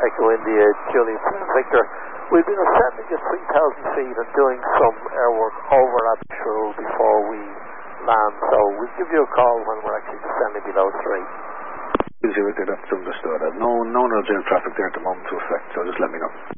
Echo India, Juliet Victor. We've been ascending at 3,000 feet and doing some airwork over Abbeyshire before we land, so we'll give you a call when we're actually descending below 3. That's understood. No urgent traffic there at the moment to affect, so just let me know.